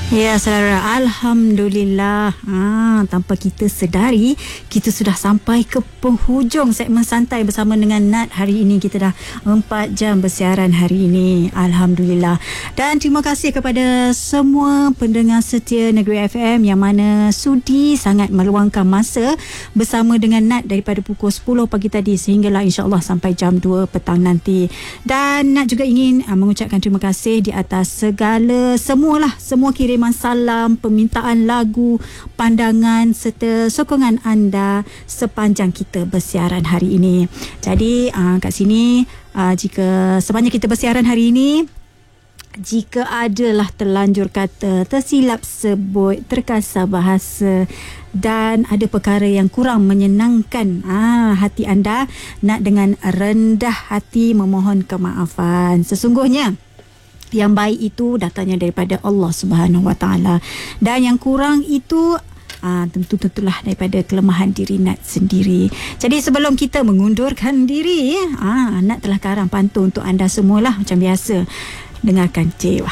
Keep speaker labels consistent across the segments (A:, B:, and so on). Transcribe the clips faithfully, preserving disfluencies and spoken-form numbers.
A: Ya, saudara, Alhamdulillah. Ah, tanpa kita sedari, kita sudah sampai ke penghujung segmen santai bersama dengan Nat. Hari ini kita dah empat jam bersiaran hari ini. Alhamdulillah. Dan terima kasih kepada semua pendengar setia Negeri F M yang mana sudi sangat meluangkan masa bersama dengan Nat daripada pukul sepuluh pagi tadi sehinggalah insya-Allah sampai jam dua petang nanti. Dan Nat juga ingin uh, mengucapkan terima kasih di atas segala semualah semua kiriman salam, permintaan lagu, pandangan serta sokongan anda sepanjang kita bersiaran hari ini. Jadi uh, kat sini uh, jika sepanjang kita bersiaran hari ini, jika adalah terlanjur kata, tersilap sebut, terkasar bahasa dan ada perkara yang kurang menyenangkan ah, hati anda, nak dengan rendah hati memohon kemaafan. Sesungguhnya yang baik itu datangnya daripada Allah Subhanahu Wa Taala, dan yang kurang itu Ah, tentu-tentulah daripada kelemahan diri Nat sendiri. Jadi sebelum kita mengundurkan diri, ah, Nat telah karang pantun untuk anda semualah macam biasa. Dengarkan cik.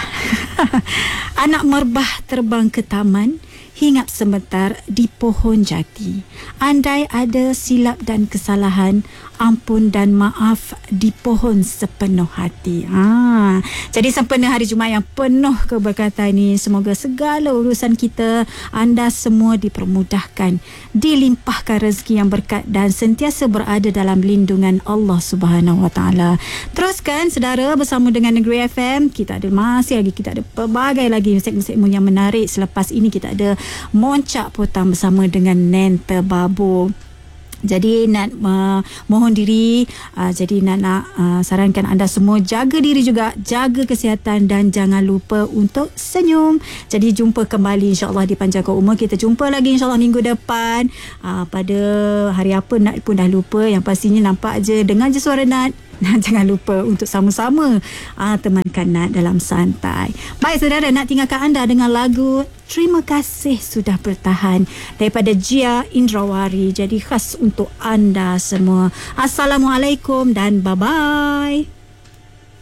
A: Anak merbah terbang ke taman, hinggap sebentar di pohon jati. Andai ada silap dan kesalahan, ampun dan maaf di pohon sepenuh hati. Ha. Jadi sempena hari Jumaat yang penuh keberkatan ini, semoga segala urusan kita, anda semua dipermudahkan, dilimpahkan rezeki yang berkat dan sentiasa berada dalam lindungan Allah Subhanahu Wa Taala. Teruskan saudara bersama dengan Negeri F M. Kita ada masih lagi, kita ada pelbagai lagi segmen-segmen yang menarik. Selepas ini kita ada Moncak Potang bersama dengan Nen Terbabu. Jadi nak uh, mohon diri, uh, jadi nak nak uh, sarankan anda semua jaga diri juga, jaga kesihatan dan jangan lupa untuk senyum. Jadi jumpa kembali insya-Allah di panjangkan umur. Kita jumpa lagi insya-Allah minggu depan. Uh, pada hari apa Nat pun dah lupa. Yang pastinya nampak je, dengar je suara Nat. Jangan lupa untuk sama-sama uh, temankan Nat dalam santai. Baik saudara, nak tinggalkan anda dengan lagu Terima Kasih Sudah Bertahan daripada Jia Indrawari. Jadi khas untuk anda semua. Assalamualaikum dan bye-bye.